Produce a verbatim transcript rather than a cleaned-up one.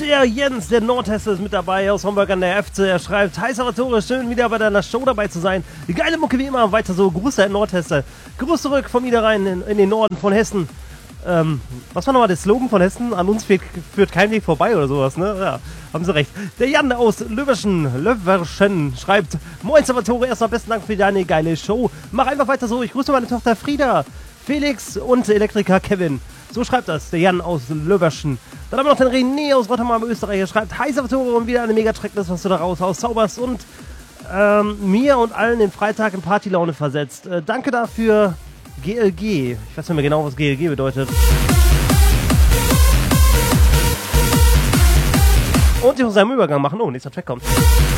Der Jens, der Nordhesse, ist mit dabei aus Homburg an der F C. Er schreibt: Hi Salvatore, schön wieder bei deiner Show dabei zu sein. Die geile Mucke wie immer, weiter so. Grüße, Herr Nordhesse. Gruß zurück von Niederrhein in, in den Norden von Hessen. Ähm, was war nochmal der Slogan von Hessen? An uns führt, führt kein Weg vorbei oder sowas, ne? Ja, haben sie recht. Der Jan aus Löverschen, Löverschen schreibt: Moin Salvatore, erstmal besten Dank für deine geile Show. Mach einfach weiter so. Ich grüße meine Tochter Frieda, Felix und Elektriker Kevin. So schreibt das, der Jan aus Löverschen. Dann haben wir noch den René aus Rotterdam, Österreich. Er schreibt: Hi Salvatore, und wieder eine Mega-Tracklist, was du da raus zauberst und ähm, mir und allen den Freitag in Partylaune versetzt. Äh, danke dafür, G L G. Ich weiß nicht mehr genau, was G L G bedeutet. Und ich muss einen Übergang machen. Oh, nächster Track kommt.